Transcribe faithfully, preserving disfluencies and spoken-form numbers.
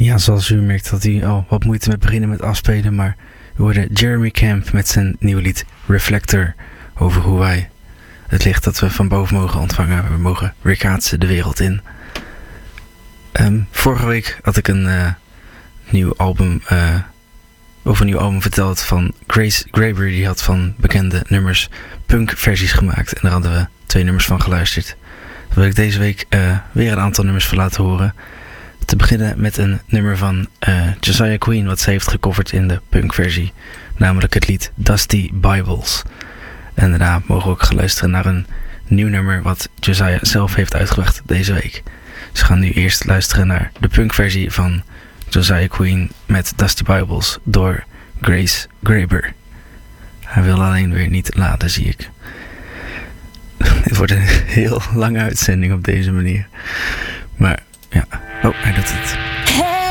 Ja, zoals u merkt had hij al wat moeite met beginnen met afspelen, maar we hoorden Jeremy Camp met zijn nieuwe lied Reflector over hoe wij het licht dat we van boven mogen ontvangen, we mogen weerkaatsen de wereld in. Um, vorige week had ik een uh, nieuw album, uh, over een nieuw album verteld van Grace Graber, die had van bekende nummers punk versies gemaakt en daar hadden we twee nummers van geluisterd. Dan wil ik deze week uh, weer een aantal nummers van laten horen. Te beginnen met een nummer van uh, Josiah Queen, wat zij heeft gecoverd in de punkversie. Namelijk het lied Dusty Bibles. En daarna mogen we ook gaan luisteren naar een nieuw nummer wat Josiah zelf heeft uitgebracht deze week. Dus we gaan nu eerst luisteren naar de punkversie van Josiah Queen met Dusty Bibles door Grace Graber. Hij wil alleen weer niet laden, zie ik. Dit wordt een heel lange uitzending op deze manier. Maar ja, oh, hij doet het.